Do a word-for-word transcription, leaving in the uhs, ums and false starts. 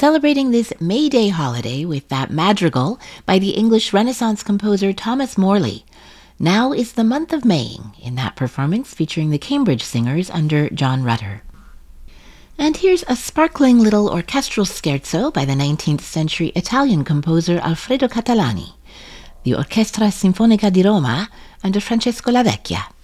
celebrating this May Day holiday with that madrigal by the English Renaissance composer Thomas Morley. Now is the month of Maying, in that performance featuring the Cambridge Singers under John Rutter. And here's a sparkling little orchestral scherzo by the nineteenth century Italian composer Alfredo Catalani, the Orchestra Sinfonica di Roma under Francesco Lavecchia.